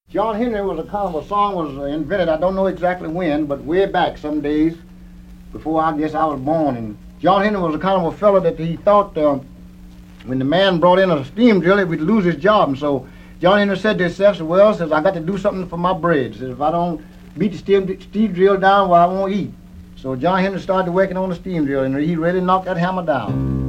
John Henry was a kind of a song was invented. I don't know exactly when, but way back some days before I guess I was born. And John Henry was a kind of a fellow that he thought when the man brought in a steam drill, he would lose his job. And so John Henry said to himself, well, says I got to do something for my bread. Says if I don't beat the steam drill down, well, I won't eat. So John Henry started working on the steam drill, and he really knocked that hammer down.